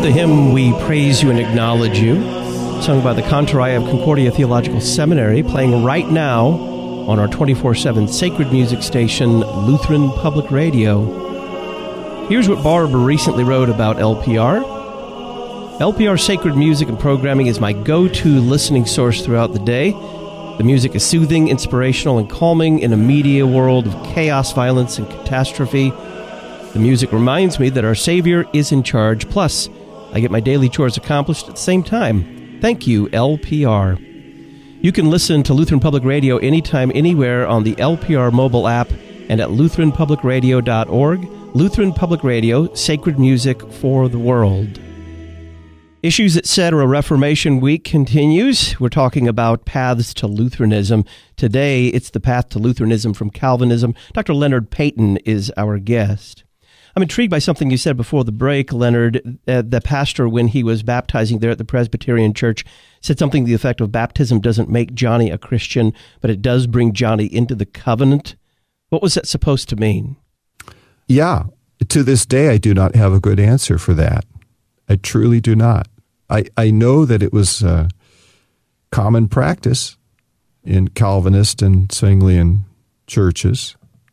the hymn We Praise You and Acknowledge You, sung by the Cantorai of Concordia Theological Seminary, playing right now on our 24/7 sacred music station, Lutheran Public Radio. Here's what Barb recently wrote about LPR. LPR sacred music and programming is my go-to listening source throughout the day. The music is soothing, inspirational, and calming in a media world of chaos, violence, and catastrophe. The music reminds me that our Savior is in charge. Plus, I get my daily chores accomplished at the same time. Thank you, LPR. You can listen to Lutheran Public Radio anytime, anywhere on the LPR mobile app and at lutheranpublicradio.org. Lutheran Public Radio, sacred music for the world. Issues Etc. Reformation Week continues. We're talking about paths to Lutheranism. Today, it's the path to Lutheranism from Calvinism. Dr. Leonard Payton is our guest. I'm intrigued by something you said before the break, Leonard. The pastor, when he was baptizing there at the Presbyterian Church, said something to the effect of baptism doesn't make Johnny a Christian, but it does bring Johnny into the covenant. What was that supposed to mean? Yeah, to this day, I do not have a good answer for that. I truly do not. I know that it was common practice in Calvinist and Zwinglian churches,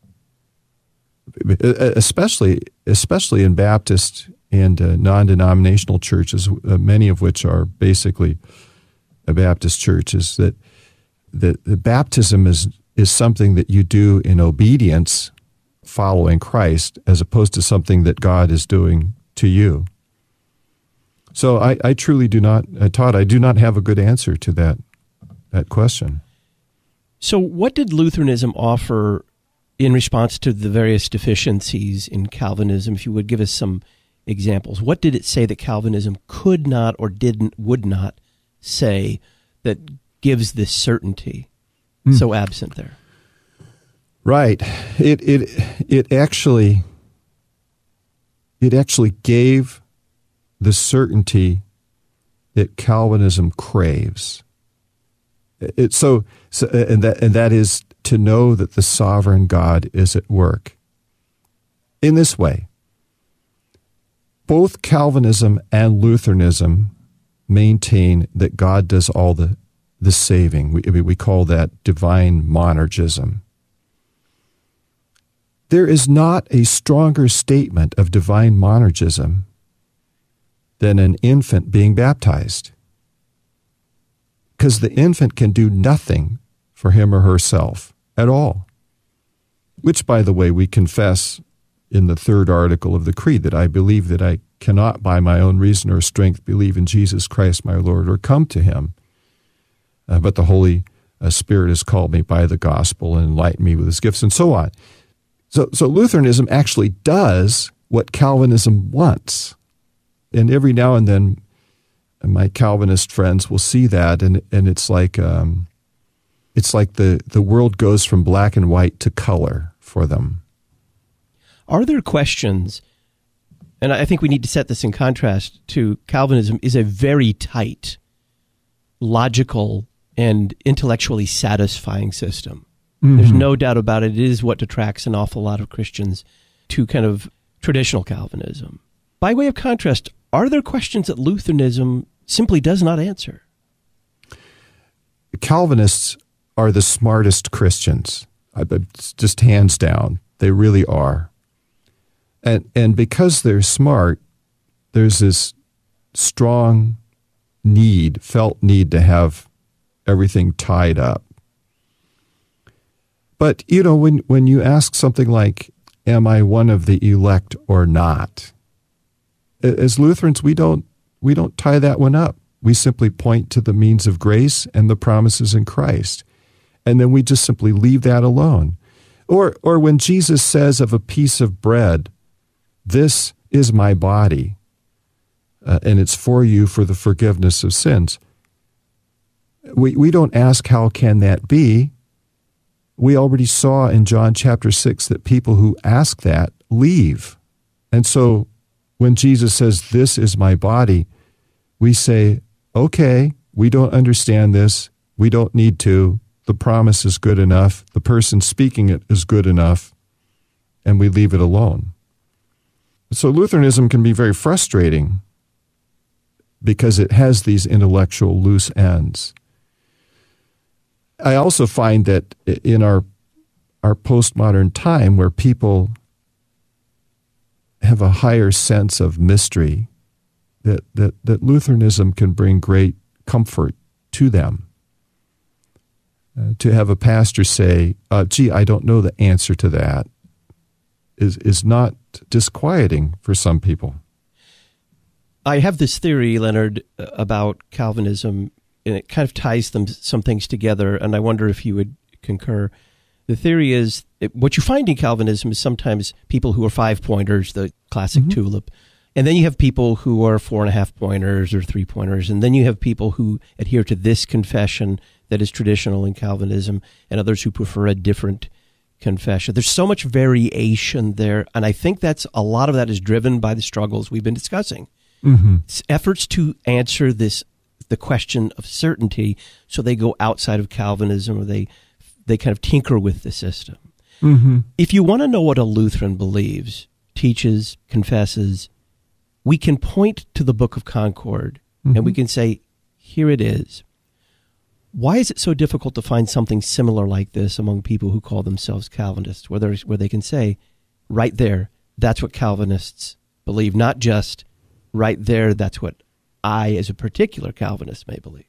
especially in Baptist and non-denominational churches, many of which are basically Baptist churches, that the baptism is something that you do in obedience, following Christ, as opposed to something that God is doing to you. So I truly do not, Todd, I do not have a good answer to that question. So what did Lutheranism offer in response to the various deficiencies in Calvinism? If you would give us some examples. What did it say that Calvinism could not or would not say that gives this certainty so absent there? Right. It actually gave the certainty that Calvinism craves. And that is to know that the sovereign God is at work. In this way, both Calvinism and Lutheranism maintain that God does all the saving. We call that divine monergism. There is not a stronger statement of divine monergism than an infant being baptized, because the infant can do nothing for him or herself at all, which, by the way, we confess in the third article of the Creed, that I believe that I cannot by my own reason or strength believe in Jesus Christ my Lord or come to him, but the Holy Spirit has called me by the gospel and enlightened me with his gifts, and so on. So Lutheranism actually does what Calvinism wants. And every now and then, my Calvinist friends will see that, and it's like the world goes from black and white to color for them. Are there questions, and I think we need to set this in contrast to Calvinism, is a very tight, logical, and intellectually satisfying system. Mm-hmm. There's no doubt about it. It is what detracts an awful lot of Christians to kind of traditional Calvinism. By way of contrast, are there questions that Lutheranism simply does not answer? Calvinists are the smartest Christians, just hands down. They really are. And because they're smart, there's this strong felt need to have everything tied up. But, when you ask something like, am I one of the elect or not? As Lutherans, we don't tie that one up. We simply point to the means of grace and the promises in Christ. And then we just simply leave that alone. Or when Jesus says of a piece of bread, this is my body, and it's for you for the forgiveness of sins. We don't ask, how can that be? We already saw in John chapter 6 that people who ask that leave. And so when Jesus says, this is my body, we say, okay, we don't understand this. We don't need to. The promise is good enough. The person speaking it is good enough. And we leave it alone. So Lutheranism can be very frustrating because it has these intellectual loose ends. I also find that in our postmodern time, where people have a higher sense of mystery, that Lutheranism can bring great comfort to them. To have a pastor say, gee, I don't know the answer to that, is not disquieting for some people. I have this theory, Leonard, about Calvinism, and it kind of ties some things together, and I wonder if you would concur. The theory is, what you find in Calvinism is sometimes people who are 5-pointers, the classic tulip, and then you have people who are 4.5-pointers or 3-pointers, and then you have people who adhere to this confession that is traditional in Calvinism, and others who prefer a different confession. There's so much variation there, and I think a lot of that is driven by the struggles we've been discussing. It's efforts to answer the question of certainty, so they go outside of Calvinism, or they kind of tinker with the system. If you want to know what a Lutheran believes, teaches, confesses, we can point to the Book of Concord, and we can say, here it is. Why is it so difficult to find something similar like this among people who call themselves Calvinists, where they can say, right there, that's what Calvinists believe, not just right there, that's what I, as a particular Calvinist, may believe?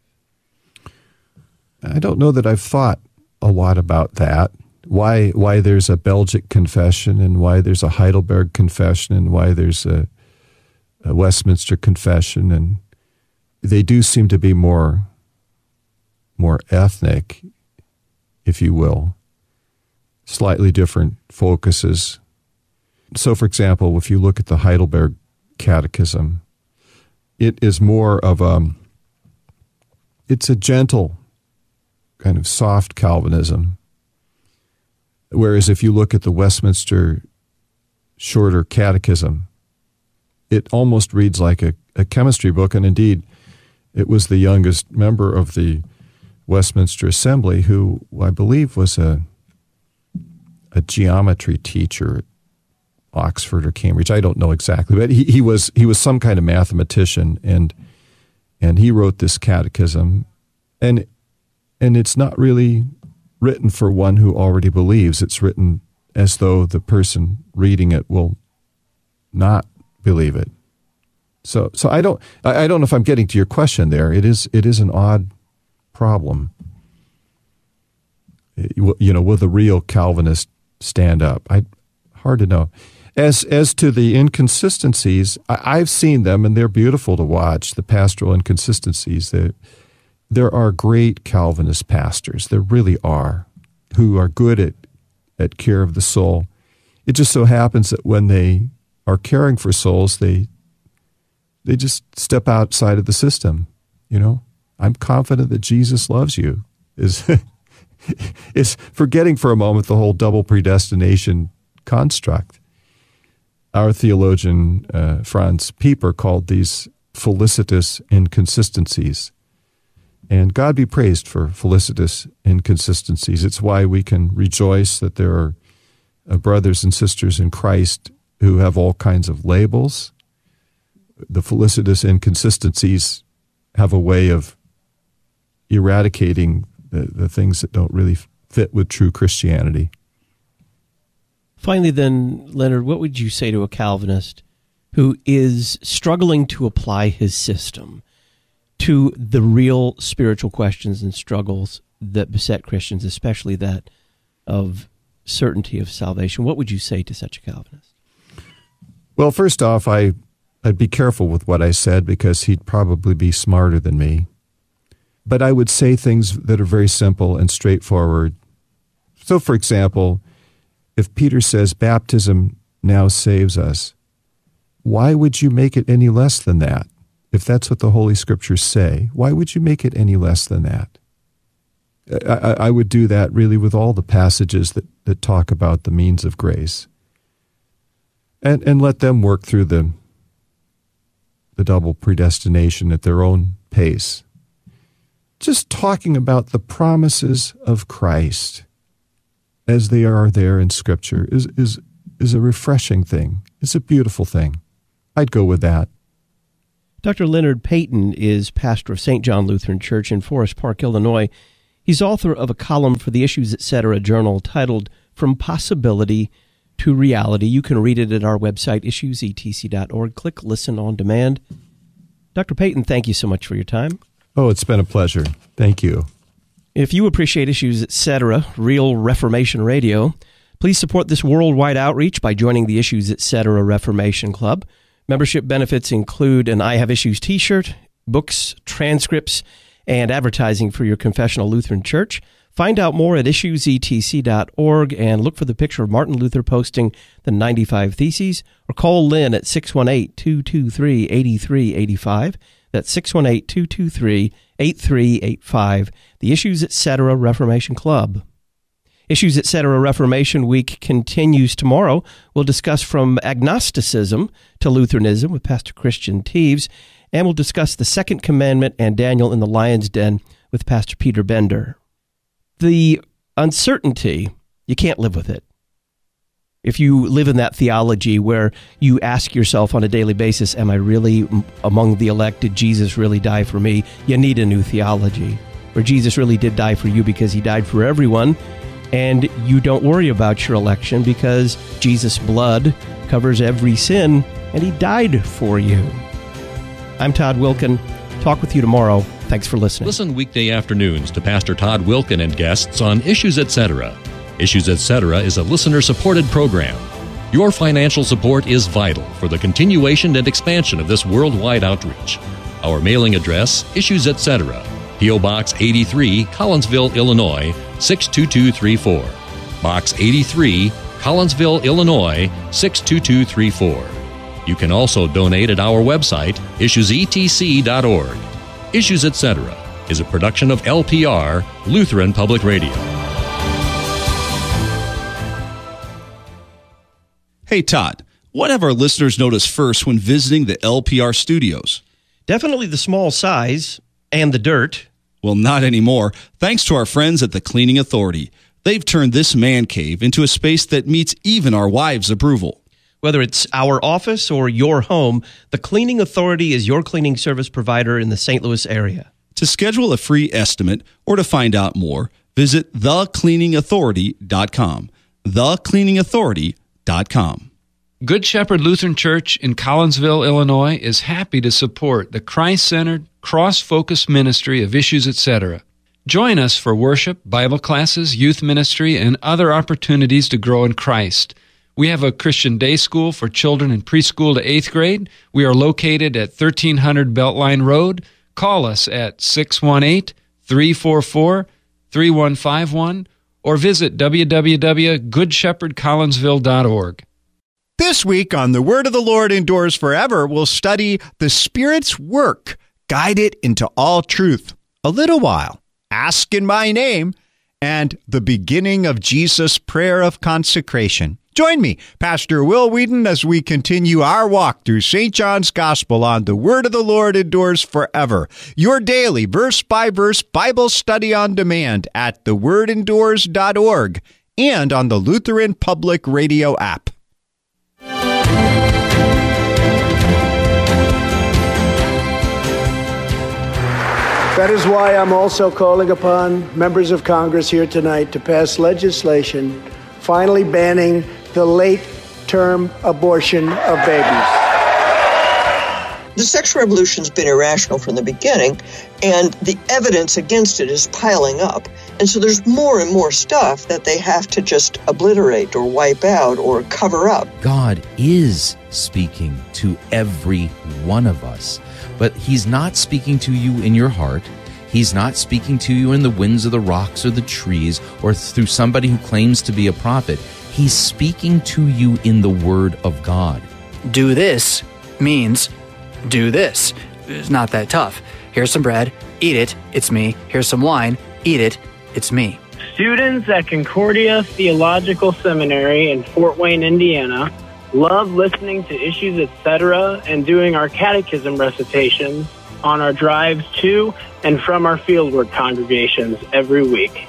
I don't know that I've thought a lot about that. Why there's a Belgic confession, and why there's a Heidelberg confession, and why there's a Westminster confession, and they do seem to be more ethnic, if you will, slightly different focuses. So, for example, if you look at the Heidelberg Catechism, it is more of it's a gentle, kind of soft Calvinism. Whereas if you look at the Westminster Shorter Catechism, it almost reads like a chemistry book, and indeed, it was the youngest member of the Westminster Assembly who I believe was a geometry teacher at Oxford or Cambridge. I don't know exactly, but he was some kind of mathematician, and he wrote this catechism, and it's not really written for one who already believes. It's written as though the person reading it will not believe it. So I don't know if I'm getting to your question there. It is an odd problem. Will the real Calvinist stand up? Hard to know. As to the inconsistencies, I've seen them, and they're beautiful to watch, the pastoral inconsistencies. There are great Calvinist pastors. There really are, who are good at care of the soul. It just so happens that when they are caring for souls, they just step outside of the system. I'm confident that Jesus loves you is forgetting for a moment the whole double predestination construct. Our theologian, Franz Pieper, called these felicitous inconsistencies. And God be praised for felicitous inconsistencies. It's why we can rejoice that there are brothers and sisters in Christ who have all kinds of labels. The felicitous inconsistencies have a way of eradicating the things that don't really fit with true Christianity. Finally, then, Leonard, what would you say to a Calvinist who is struggling to apply his system to the real spiritual questions and struggles that beset Christians, especially that of certainty of salvation? What would you say to such a Calvinist? Well, first off, I'd be careful with what I said, because he'd probably be smarter than me. But I would say things that are very simple and straightforward. So, for example, if Peter says baptism now saves us, why would you make it any less than that? If that's what the Holy Scriptures say, why would you make it any less than that? I would do that really with all the passages that talk about the means of grace. And let them work through the double predestination at their own pace. Just talking about the promises of Christ as they are there in Scripture is a refreshing thing. It's a beautiful thing. I'd go with that. Dr. Leonard Payton is pastor of St. John Lutheran Church in Forest Park, Illinois. He's author of a column for the Issues Etc. journal titled From Possibility to Reality. You can read it at our website, issuesetc.org. Click Listen on Demand. Dr. Payton, thank you so much for your time. Oh, it's been a pleasure. Thank you. If you appreciate Issues Etc., Real Reformation Radio, please support this worldwide outreach by joining the Issues Etc. Reformation Club. Membership benefits include an I Have Issues t-shirt, books, transcripts, and advertising for your confessional Lutheran church. Find out more at issuesetc.org and look for the picture of Martin Luther posting the 95 Theses, or call Lynn at 618-223-8385. That's 618-223-8385. The Issues Etc. Reformation Club. Issues Etc. Reformation Week continues tomorrow. We'll discuss from agnosticism to Lutheranism with Pastor Christian Teves, and we'll discuss the Second Commandment and Daniel in the Lion's Den with Pastor Peter Bender. The uncertainty, you can't live with it. If you live in that theology where you ask yourself on a daily basis, am I really among the elect? Did Jesus really die for me? You need a new theology where Jesus really did die for you because he died for everyone. And you don't worry about your election because Jesus' blood covers every sin, and he died for you. I'm Todd Wilken. Talk with you tomorrow. Thanks for listening. Listen weekday afternoons to Pastor Todd Wilken and guests on Issues Etc. Issues Etc. is a listener-supported program. Your financial support is vital for the continuation and expansion of this worldwide outreach. Our mailing address, Issues Etc., P.O. Box 83, Collinsville, Illinois, 62234. Box 83, Collinsville, Illinois, 62234. You can also donate at our website, issuesetc.org. Issues Etc. is a production of LPR, Lutheran Public Radio. Hey, Todd, what have our listeners noticed first when visiting the LPR studios? Definitely the small size and the dirt. Well, not anymore, thanks to our friends at the Cleaning Authority. They've turned this man cave into a space that meets even our wives' approval. Whether it's our office or your home, the Cleaning Authority is your cleaning service provider in the St. Louis area. To schedule a free estimate or to find out more, visit thecleaningauthority.com. thecleaningauthority.com. Good Shepherd Lutheran Church in Collinsville, Illinois is happy to support the Christ-centered, cross-focused ministry of Issues Etc. Join us for worship, Bible classes, youth ministry, and other opportunities to grow in Christ. We have a Christian day school for children in preschool to 8th grade. We are located at 1300 Beltline Road. Call us at 618-344-3151 or visit www.goodshepherdcollinsville.org. This week on The Word of the Lord Endures Forever, we'll study the Spirit's work, guide it into all truth, a little while, ask in my name, and the beginning of Jesus' prayer of consecration. Join me, Pastor Will Whedon, as we continue our walk through St. John's Gospel on The Word of the Lord Endures Forever, your daily verse-by-verse Bible study on demand at thewordendures.org and on the Lutheran Public Radio app. That is why I'm also calling upon members of Congress here tonight to pass legislation finally banning the late-term abortion of babies. The sexual revolution's been irrational from the beginning, and the evidence against it is piling up. And so there's more and more stuff that they have to just obliterate or wipe out or cover up. God is speaking to every one of us, but He's not speaking to you in your heart. He's not speaking to you in the winds of the rocks or the trees or through somebody who claims to be a prophet. He's speaking to you in the Word of God. Do this means do this. It's not that tough. Here's some bread. Eat it. It's me. Here's some wine. Eat it. It's me. Students at Concordia Theological Seminary in Fort Wayne, Indiana, love listening to Issues Etc. and doing our catechism recitations on our drives to and from our fieldwork congregations every week.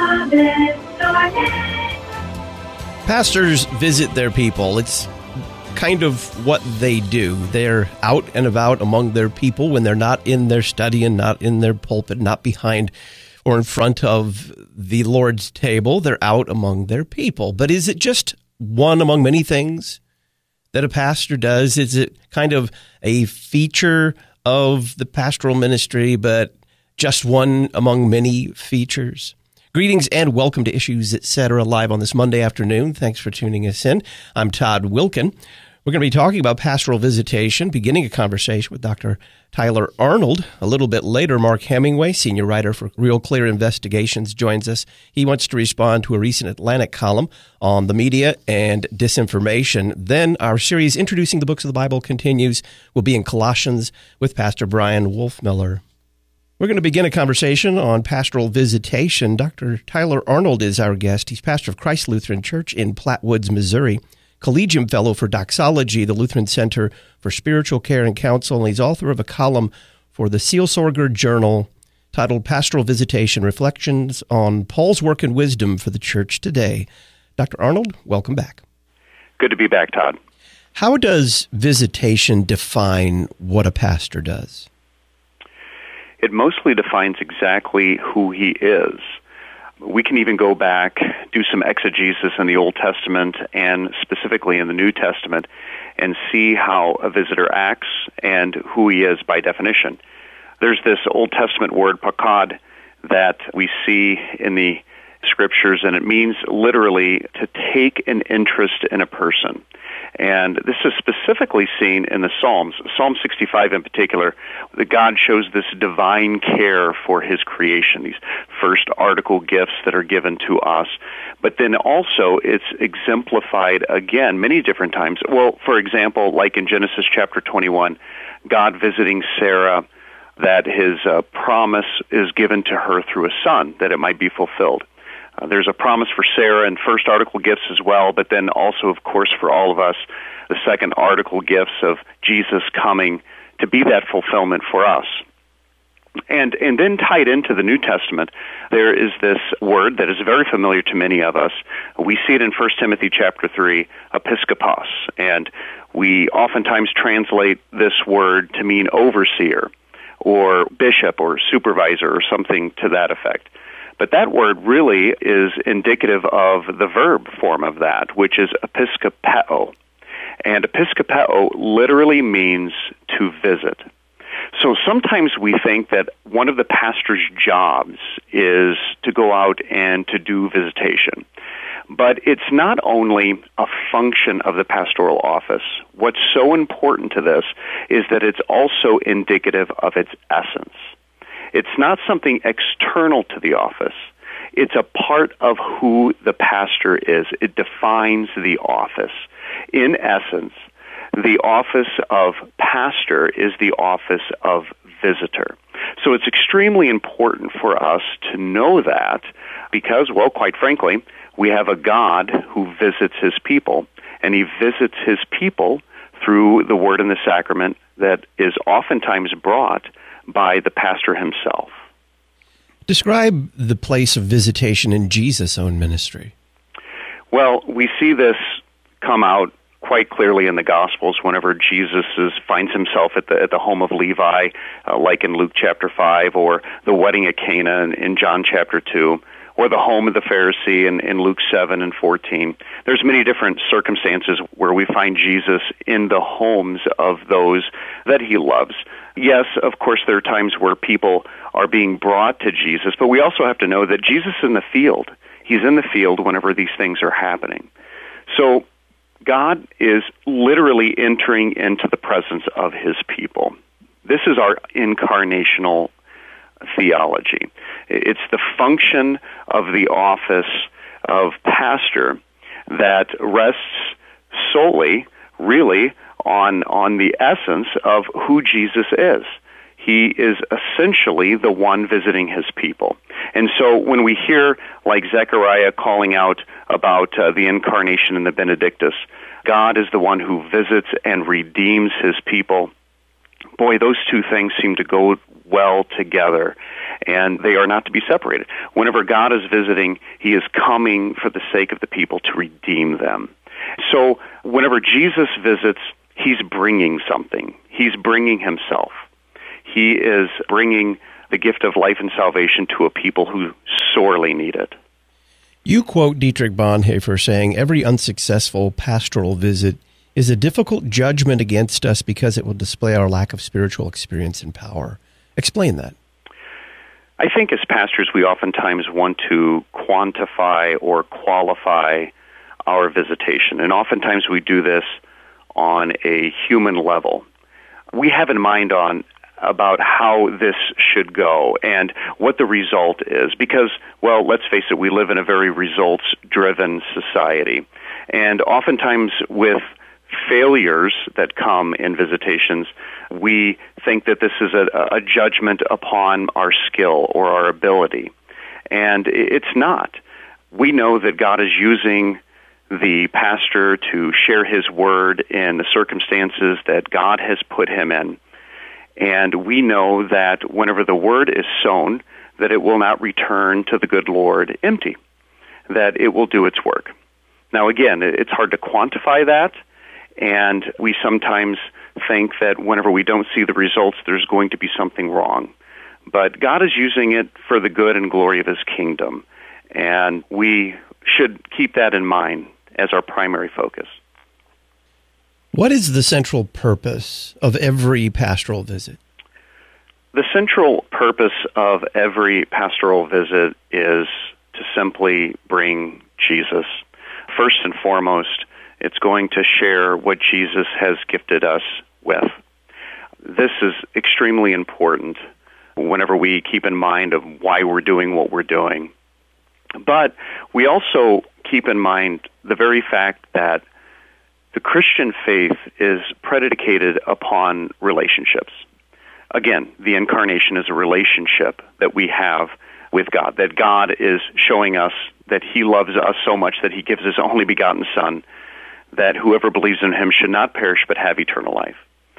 Pastors visit their people. It's kind of what they do. They're out and about among their people when they're not in their study and not in their pulpit, not behind or in front of the Lord's table. They're out among their people. But is it just one among many things that a pastor does? Is it kind of a feature of the pastoral ministry, but just one among many features? Greetings and welcome to Issues, Etc. live on this Monday afternoon. Thanks for tuning us in. I'm Todd Wilkin. We're going to be talking about pastoral visitation, beginning a conversation with Dr. Tyler Arnold. A little bit later, Mark Hemingway, senior writer for Real Clear Investigations, joins us. He wants to respond to a recent Atlantic column on the media and disinformation. Then our series Introducing the Books of the Bible continues. We'll be in Colossians with Pastor Brian Wolfmiller. We're going to begin a conversation on pastoral visitation. Dr. Tyler Arnold is our guest. He's pastor of Christ Lutheran Church in Platte Woods, Missouri, Collegium Fellow for Doxology, the Lutheran Center for Spiritual Care and Counsel, and he's author of a column for the Seelsorger Journal titled Pastoral Visitation, Reflections on Paul's Work and Wisdom for the Church Today. Dr. Arnold, welcome back. Good to be back, Todd. How does visitation define what a pastor does? It mostly defines exactly who he is. We can even go back, do some exegesis in the Old Testament and specifically in the New Testament and see how a visitor acts and who he is by definition. There's this Old Testament word, pakad, that we see in the Scriptures, and it means literally to take an interest in a person. And this is specifically seen in the Psalms. Psalm 65 in particular, that God shows this divine care for his creation, these first article gifts that are given to us. But then also it's exemplified again many different times. Well, for example, like in Genesis chapter 21, God visiting Sarah, that his promise is given to her through a son, that it might be fulfilled. There's a promise for Sarah and first article gifts as well, but then also, of course, for all of us, the second article gifts of Jesus coming to be that fulfillment for us. And then tied into the New Testament, there is this word that is very familiar to many of us. We see it in 1 Timothy chapter 3, episkopos, and we oftentimes translate this word to mean overseer or bishop or supervisor or something to that effect. But that word really is indicative of the verb form of that, which is episkopeo. And episkopeo literally means to visit. So sometimes we think that one of the pastor's jobs is to go out and to do visitation. But it's not only a function of the pastoral office. What's so important to this is that it's also indicative of its essence. It's not something external to the office. It's a part of who the pastor is. It defines the office. In essence, the office of pastor is the office of visitor. So it's extremely important for us to know that because, well, quite frankly, we have a God who visits his people, and he visits his people through the word and the sacrament that is oftentimes brought by the pastor himself. Describe the place of visitation in Jesus' own ministry. Well, we see this come out quite clearly in the Gospels whenever Jesus finds himself at the home of Levi, like in Luke chapter 5, or the wedding at Cana in John chapter 2, or the home of the Pharisee in Luke 7 and 14. There's many different circumstances where we find Jesus in the homes of those that he loves. Yes, of course, there are times where people are being brought to Jesus, but we also have to know that Jesus is in the field. He's in the field whenever these things are happening. So God is literally entering into the presence of his people. This is our incarnational theology. It's the function of the office of pastor that rests solely, really, on the essence of who Jesus is. He is essentially the one visiting his people. And so when we hear, like Zechariah calling out about the incarnation in the Benedictus, God is the one who visits and redeems his people. Boy, those two things seem to go well together, and they are not to be separated. Whenever God is visiting, he is coming for the sake of the people to redeem them. So Whenever Jesus visits, he's bringing something. He's bringing himself. He is bringing the gift of life and salvation to a people who sorely need it. You quote Dietrich Bonhoeffer saying, "Every unsuccessful pastoral visit is a difficult judgment against us because it will display our lack of spiritual experience and power." Explain that. I think as pastors, we oftentimes want to quantify or qualify our visitation, and oftentimes we do this on a human level. We have in mind about how this should go and what the result is because, well, let's face it, we live in a very results-driven society. And oftentimes with failures that come in visitations, we think that this is a judgment upon our skill or our ability. And it's not. We know that God is using the pastor to share his word in the circumstances that God has put him in. And we know that whenever the word is sown, that it will not return to the good Lord empty, that it will do its work. Now, again, it's hard to quantify that, and we sometimes think that whenever we don't see the results, there's going to be something wrong. But God is using it for the good and glory of his kingdom, and we should keep that in mind as our primary focus. What is the central purpose of every pastoral visit? The central purpose of every pastoral visit is to simply bring Jesus. First and foremost, it's going to share what Jesus has gifted us with. This is extremely important whenever we keep in mind of why we're doing what we're doing. But we also keep in mind the very fact that the Christian faith is predicated upon relationships. Again, the incarnation is a relationship that we have with God, that God is showing us that he loves us so much that he gives his only begotten Son, that whoever believes in him should not perish but have eternal life.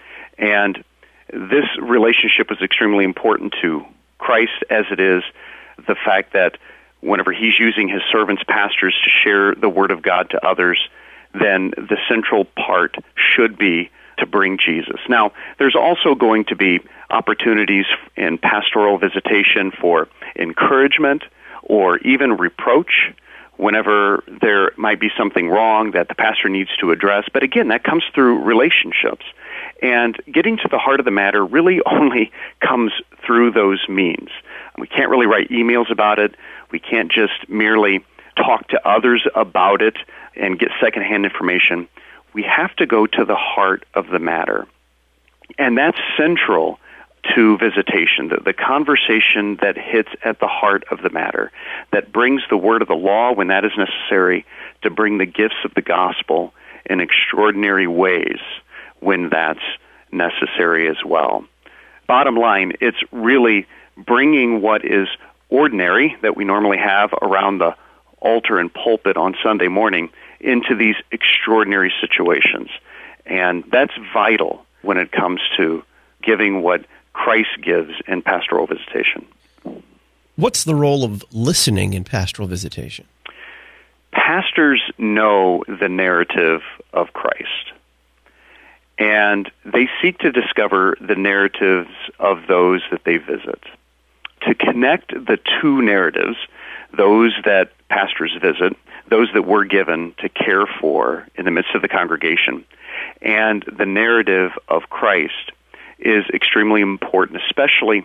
And this relationship is extremely important to Christ, as it is the fact that whenever he's using his servants, pastors, to share the word of God to others, then the central part should be to bring Jesus. Now, there's also going to be opportunities in pastoral visitation for encouragement or even reproach whenever there might be something wrong that the pastor needs to address. But again, that comes through relationships. And getting to the heart of the matter really only comes through those means. We can't really write emails about it. We can't just merely talk to others about it and get secondhand information. We have to go to the heart of the matter. And that's central to visitation, the conversation that hits at the heart of the matter, that brings the word of the law when that is necessary, to bring the gifts of the gospel in extraordinary ways when that's necessary as well. Bottom line, it's really bringing what is ordinary that we normally have around the altar and pulpit on Sunday morning into these extraordinary situations. And that's vital when it comes to giving what Christ gives in pastoral visitation. What's the role of listening in pastoral visitation? Pastors know the narrative of Christ, and they seek to discover the narratives of those that they visit. To connect the two narratives, those that pastors visit, those that we're given to care for in the midst of the congregation, and the narrative of Christ is extremely important, especially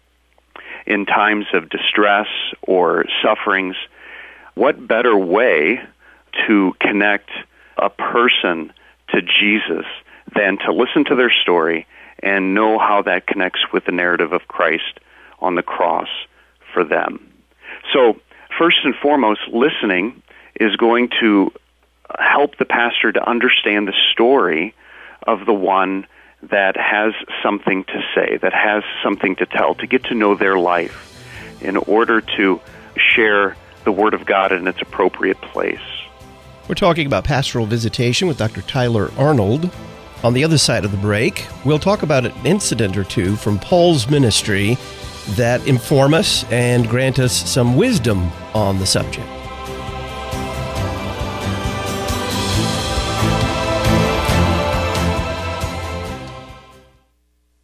in times of distress or sufferings. What better way to connect a person to Jesus than to listen to their story and know how that connects with the narrative of Christ on the cross for them? So, first and foremost, listening is going to help the pastor to understand the story of the one that has something to say, that has something to tell, to get to know their life in order to share the Word of God in its appropriate place. We're talking about pastoral visitation with Dr. Tyler Arnold. On the other side of the break, we'll talk about an incident or two from Paul's ministry that inform us and grant us some wisdom on the subject.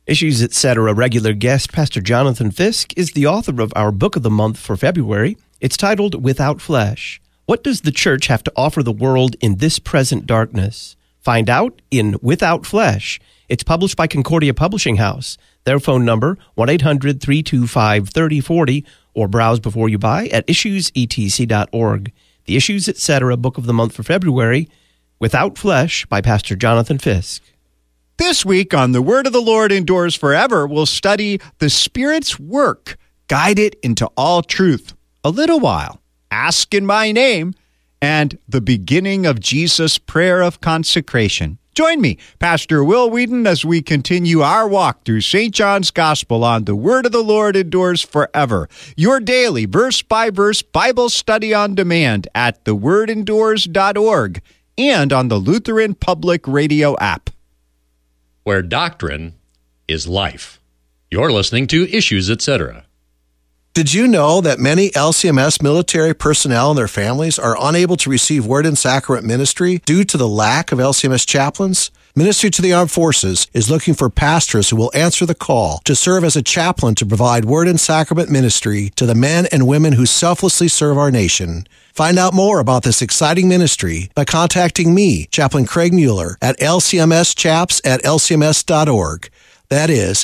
Issues, Etc. regular guest, Pastor Jonathan Fisk, is the author of our book of the month for February. It's titled Without Flesh. What does the church have to offer the world in this present darkness? Find out in Without Flesh. It's published by Concordia Publishing House. Their phone number, 1-800-325-3040, or browse before you buy at issuesetc.org. The Issues, Etc. book of the month for February, Without Flesh, by Pastor Jonathan Fisk. This week on The Word of the Lord Endures Forever, we'll study the Spirit's work, guide it into all truth. A little while, ask in my name, and the beginning of Jesus' prayer of consecration. Join me, Pastor Will Whedon, as we continue our walk through St. John's Gospel on The Word of the Lord Endures Forever, your daily verse-by-verse Bible study on demand at thewordendures.org and on the Lutheran Public Radio app. Where doctrine is life. You're listening to Issues, Etc. Did you know that many LCMS military personnel and their families are unable to receive Word and Sacrament ministry due to the lack of LCMS chaplains? Ministry to the Armed Forces is looking for pastors who will answer the call to serve as a chaplain to provide Word and Sacrament ministry to the men and women who selflessly serve our nation. Find out more about this exciting ministry by contacting me, Chaplain Craig Mueller, at lcmschaps@lcms.org. That is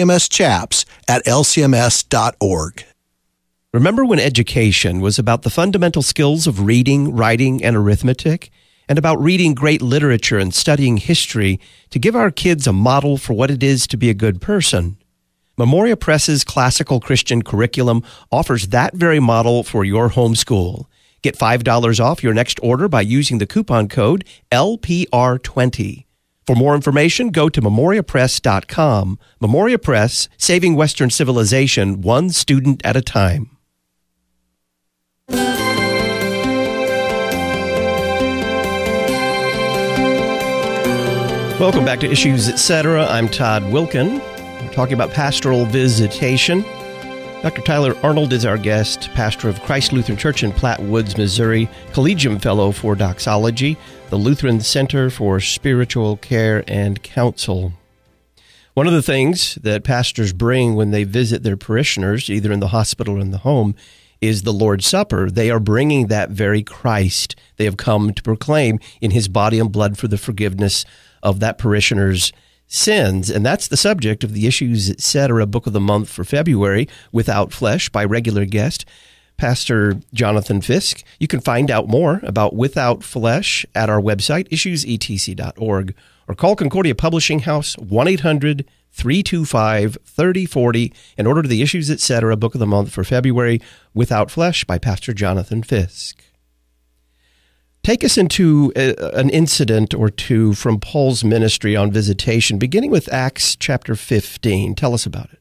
lcmschaps@lcms.org. Remember when education was about the fundamental skills of reading, writing, and arithmetic, and about reading great literature and studying history to give our kids a model for what it is to be a good person? Memoria Press's classical Christian curriculum offers that very model for your homeschool. Get $5 off your next order by using the coupon code LPR20. For more information, go to memoriapress.com. Memoria Press, saving Western civilization one student at a time. Welcome back to Issues, Etc. I'm Todd Wilkin. We're talking about pastoral visitation. Dr. Tyler Arnold is our guest, pastor of Christ Lutheran Church in Platte Woods, Missouri, Collegium Fellow for Doxology, the Lutheran Center for Spiritual Care and Counsel. One of the things that pastors bring when they visit their parishioners, either in the hospital or in the home, is the Lord's Supper. They are bringing that very Christ they have come to proclaim in his body and blood for the forgiveness of that parishioner's sins. And that's the subject of the Issues, Etc. book of the month for February, Without Flesh, by regular guest, Pastor Jonathan Fisk. You can find out more about Without Flesh at our website, issuesetc.org, or call Concordia Publishing House, 1-800-325-3040, and order the Issues, Etc. book of the month for February, Without Flesh, by Pastor Jonathan Fisk. Take us into an incident or two from Paul's ministry on visitation, beginning with Acts chapter 15. Tell us about it.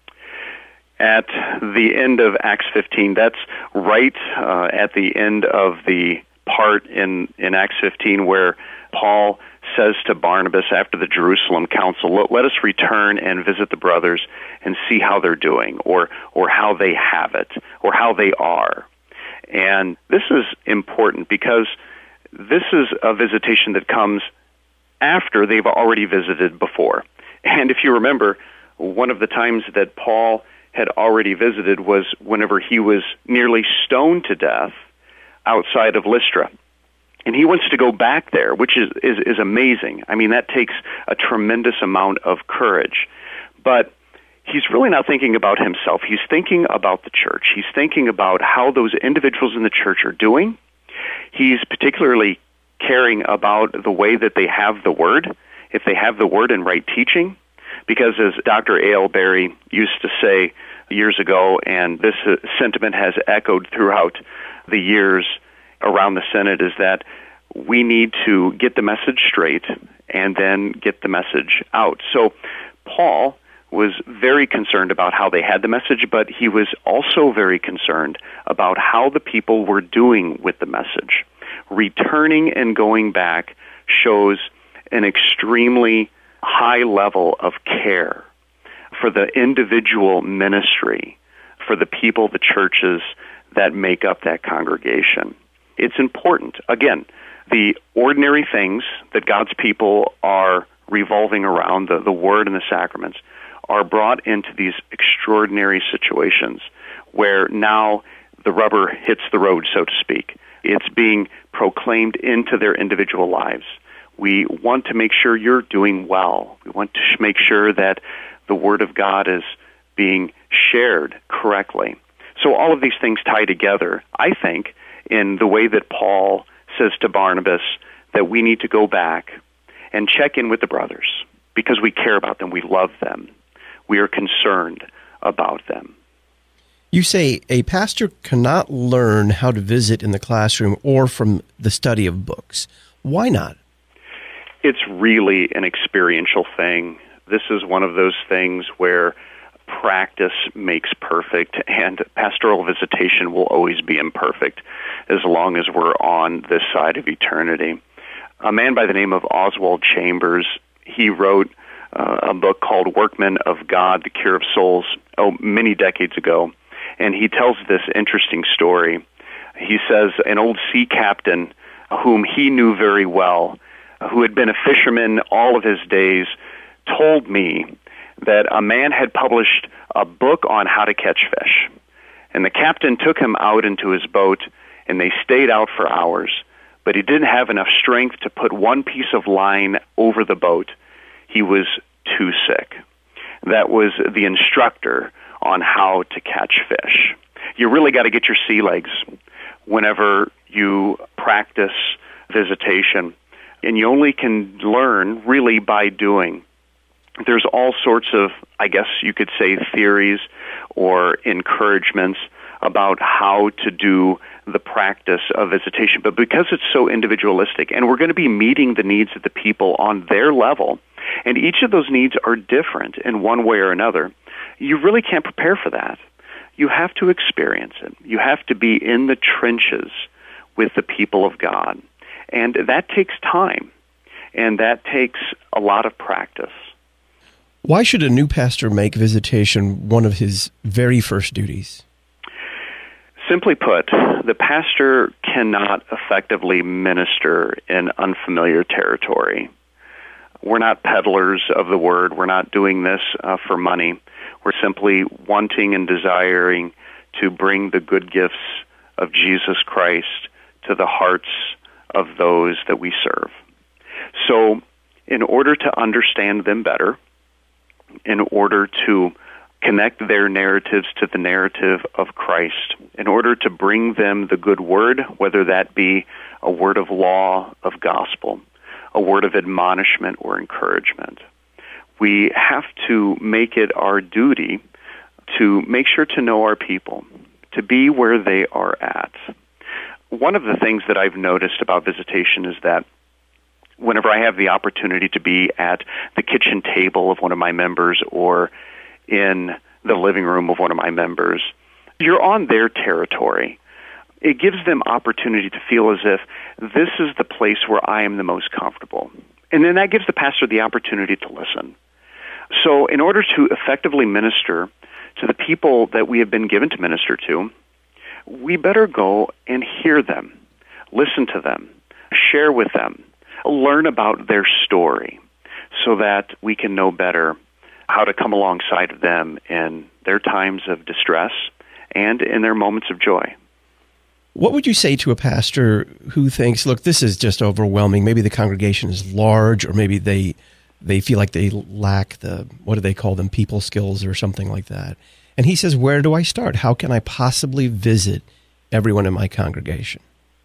At the end of Acts 15, that's right at the end of the part in Acts 15 where Paul says to Barnabas after the Jerusalem council, let us return and visit the brothers and see how they're doing, or how they have it, or how they are. And this is important because this is a visitation that comes after they've already visited before. And if you remember, one of the times that Paul had already visited was whenever he was nearly stoned to death outside of Lystra. And he wants to go back there, which is amazing. I mean, that takes a tremendous amount of courage. But he's really not thinking about himself. He's thinking about the church. He's thinking about how those individuals in the church are doing. He's particularly caring about the way that they have the Word, if they have the Word in right teaching. Because as Dr. A.L. Berry used to say years ago, and this sentiment has echoed throughout the years around the Synod, is that we need to get the message straight and then get the message out. So Paul was very concerned about how they had the message, but he was also very concerned about how the people were doing with the message. Returning and going back shows an extremely high level of care for the individual ministry, for the people, the churches that make up that congregation. It's important. Again, the ordinary things that God's people are revolving around, the Word and the sacraments, are brought into these extraordinary situations where now the rubber hits the road, so to speak. It's being proclaimed into their individual lives. We want to make sure you're doing well. We want to make sure that the Word of God is being shared correctly. So all of these things tie together, I think, in the way that Paul says to Barnabas that we need to go back and check in with the brothers because we care about them, we love them, we are concerned about them. You say a pastor cannot learn how to visit in the classroom or from the study of books. Why not? It's really an experiential thing. This is one of those things where practice makes perfect, and pastoral visitation will always be imperfect as long as we're on this side of eternity. A man by the name of Oswald Chambers, he wrote a book called Workmen of God, The Cure of Souls, many decades ago, and he tells this interesting story. He says an old sea captain whom he knew very well, who had been a fisherman all of his days, told me that a man had published a book on how to catch fish. And the captain took him out into his boat, and they stayed out for hours. But he didn't have enough strength to put one piece of line over the boat. He was too sick. That was the instructor on how to catch fish. You really got to get your sea legs whenever you practice visitation. And you only can learn really by doing. There's all sorts of, I guess you could say, theories or encouragements about how to do the practice of visitation. But because it's so individualistic, and we're going to be meeting the needs of the people on their level, and each of those needs are different in one way or another, you really can't prepare for that. You have to experience it. You have to be in the trenches with the people of God. And that takes time, and that takes a lot of practice. Why should a new pastor make visitation one of his very first duties? Simply put, the pastor cannot effectively minister in unfamiliar territory. We're not peddlers of the word. We're not doing this for money. We're simply wanting and desiring to bring the good gifts of Jesus Christ to the hearts of those that we serve. So, in order to understand them better, in order to connect their narratives to the narrative of Christ, in order to bring them the good word, whether that be a word of law, of gospel, a word of admonishment or encouragement, we have to make it our duty to make sure to know our people, to be where they are at. One of the things that I've noticed about visitation is that whenever I have the opportunity to be at the kitchen table of one of my members or in the living room of one of my members, you're on their territory. It gives them opportunity to feel as if this is the place where I am the most comfortable. And then that gives the pastor the opportunity to listen. So in order to effectively minister to the people that we have been given to minister to, we better go and hear them, listen to them, share with them, learn about their story so that we can know better how to come alongside of them in their times of distress and in their moments of joy. What would you say to a pastor who thinks, look, this is just overwhelming. Maybe the congregation is large, or maybe they feel like they lack the, what do they call them, people skills or something like that. And he says, where do I start? How can I possibly visit everyone in my congregation?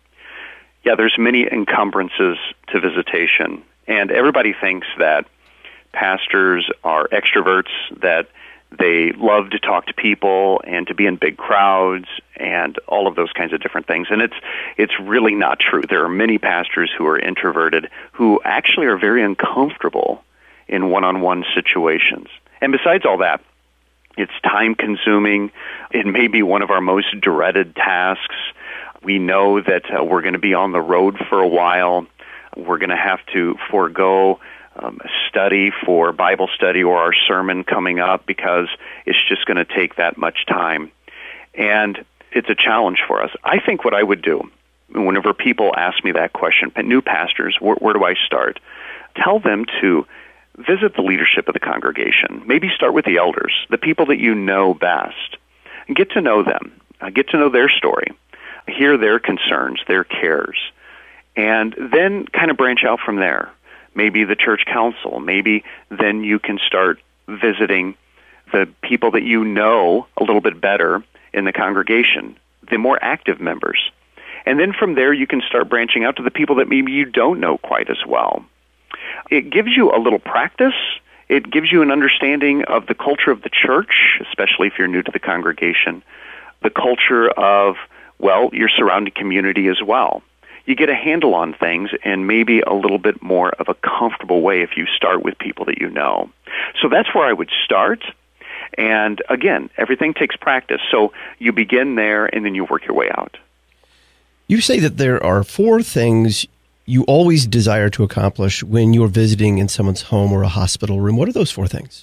Yeah, there's many encumbrances to visitation, and everybody thinks that pastors are extroverts, that they love to talk to people and to be in big crowds and all of those kinds of different things. And it's really not true. There are many pastors who are introverted who actually are very uncomfortable in one-on-one situations. And besides all that, it's time-consuming. It may be one of our most dreaded tasks. We know that we're going to be on the road for a while. We're going to have to forego study for Bible study or our sermon coming up because it's just going to take that much time. And it's a challenge for us. I think what I would do, whenever people ask me that question, new pastors, where do I start? Tell them to visit the leadership of the congregation. Maybe start with the elders, the people that you know best, and get to know them, get to know their story, hear their concerns, their cares, and then kind of branch out from there. Maybe the church council. Maybe then you can start visiting the people that you know a little bit better in the congregation, the more active members. And then from there, you can start branching out to the people that maybe you don't know quite as well. It gives you a little practice. It gives you an understanding of the culture of the church, especially if you're new to the congregation, the culture of, well, your surrounding community as well. You get a handle on things and maybe a little bit more of a comfortable way if you start with people that you know. So that's where I would start. And again, everything takes practice. So you begin there and then you work your way out. You say that there are 4 things you always desire to accomplish when you're visiting in someone's home or a hospital room. What are those 4 things?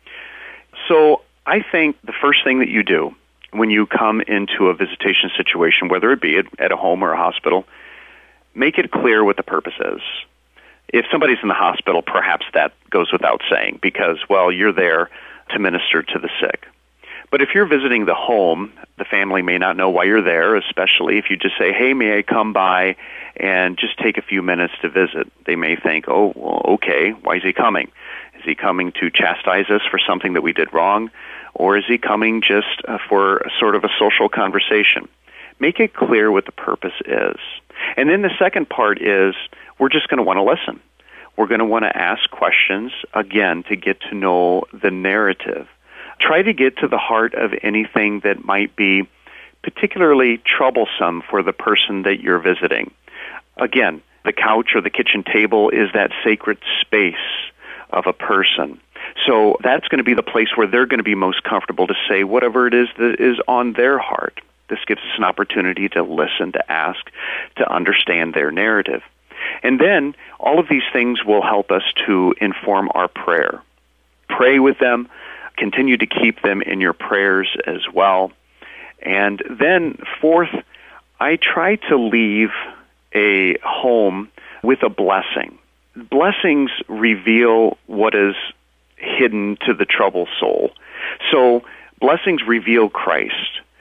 So I think the first thing that you do when you come into a visitation situation, whether it be at a home or a hospital, make it clear what the purpose is. If somebody's in the hospital, perhaps that goes without saying because, well, you're there to minister to the sick. But if you're visiting the home, the family may not know why you're there, especially if you just say, hey, may I come by and just take a few minutes to visit? They may think, oh, well, okay, why is he coming? Is he coming to chastise us for something that we did wrong? Or is he coming just for sort of a social conversation? Make it clear what the purpose is. And then the second part is we're just going to want to listen. We're going to want to ask questions, again, to get to know the narrative. Try to get to the heart of anything that might be particularly troublesome for the person that you're visiting. Again, the couch or the kitchen table is that sacred space of a person. So that's going to be the place where they're going to be most comfortable to say whatever it is that is on their heart. This gives us an opportunity to listen, to ask, to understand their narrative. And then all of these things will help us to inform our prayer. Pray with them. Continue to keep them in your prayers as well. And then fourth, I try to leave a home with a blessing. Blessings reveal what is hidden to the troubled soul. So blessings reveal Christ.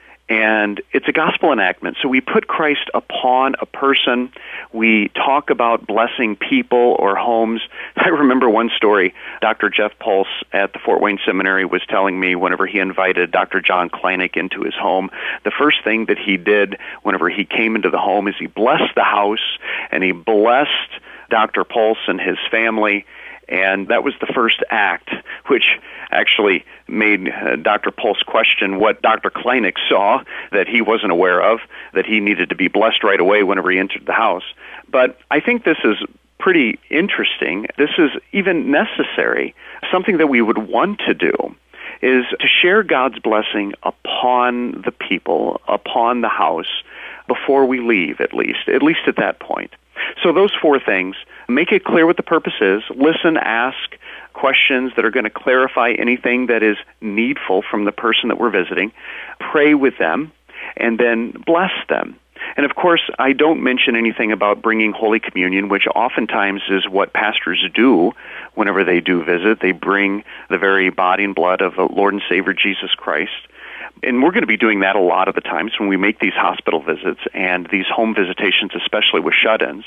And it's a gospel enactment. So we put Christ upon a person. We talk about blessing people or homes. I remember one story. Dr. Jeff Pulse at the Fort Wayne Seminary was telling me whenever he invited Dr. John Kleinig into his home, the first thing that he did whenever he came into the home is he blessed the house and he blessed Dr. Pulse and his family. And that was the first act, which actually made Dr. Pulse question what Dr. Kleinig saw that he wasn't aware of, that he needed to be blessed right away whenever he entered the house. But I think this is pretty interesting. This is even necessary. Something that we would want to do is to share God's blessing upon the people, upon the house, before we leave, at least at that point. So those 4 things: make it clear what the purpose is, listen, ask questions that are going to clarify anything that is needful from the person that we're visiting, pray with them, and then bless them. And of course, I don't mention anything about bringing Holy Communion, which oftentimes is what pastors do whenever they do visit. They bring the very body and blood of the Lord and Savior Jesus Christ. And we're going to be doing that a lot of the times when we make these hospital visits and these home visitations, especially with shut-ins.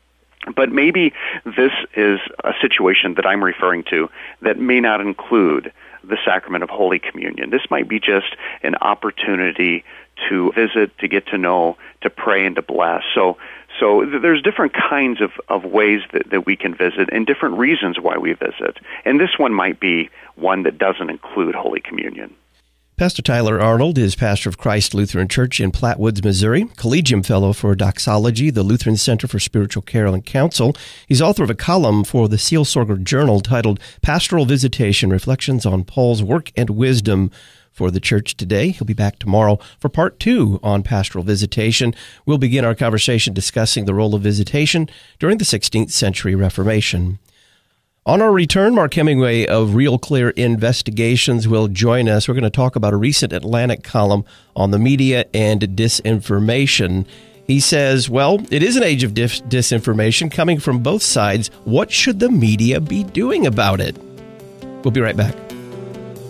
But maybe this is a situation that I'm referring to that may not include the sacrament of Holy Communion. This might be just an opportunity to visit, to get to know, to pray, and to bless. So there's different kinds of ways that we can visit and different reasons why we visit. And this one might be one that doesn't include Holy Communion. Pastor Tyler Arnold is pastor of Christ Lutheran Church in Platte Woods, Missouri, Collegium Fellow for Doxology, the Lutheran Center for Spiritual Care and Counsel. He's author of a column for the Seelsorger Journal titled Pastoral Visitation, Reflections on Paul's Work and Wisdom for the Church Today. He'll be back tomorrow for part 2 on pastoral visitation. We'll begin our conversation discussing the role of visitation during the 16th century Reformation. On our return, Mark Hemingway of Real Clear Investigations will join us. We're going to talk about a recent Atlantic column on the media and disinformation He says, well, it is an age of disinformation coming from both sides. What should the media be doing about it? We'll be right back.